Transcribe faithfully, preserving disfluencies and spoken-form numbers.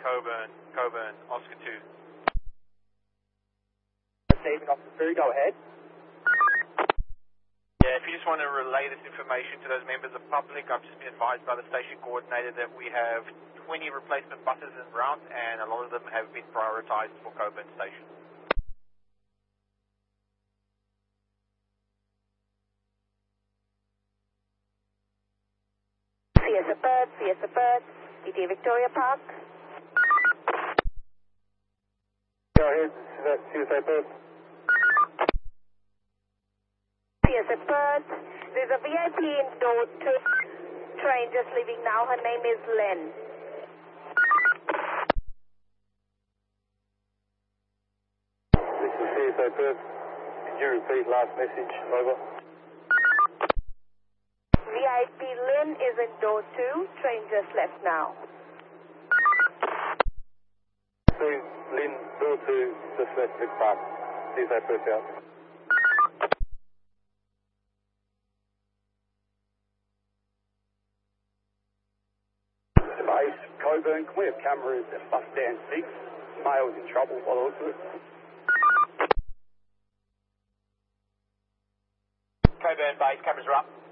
Coburn, Coburn, Oscar two. Stephen, Officer two, go ahead. Yeah, if you just want to relay this information to those members of the public, I've just been advised by the station coordinator that we have twenty replacement buses en route and a lot of them have been prioritised for Coburn Station. C S A Perth, C S A Perth, E T A Victoria Park. Go ahead, C S A Perth. C S A Perth, there's a V I P in door two, train just leaving now, her name is Len. This is C S A Perth, could you repeat last message, over? V I P Len is in door two, train just left now. Two, Lynn, door two, just left Vic Park, C S A Perth out. Base, Coburn, can we have cameras at bus stand six? Male's in trouble by the looks of it. Coburn base, cameras are up.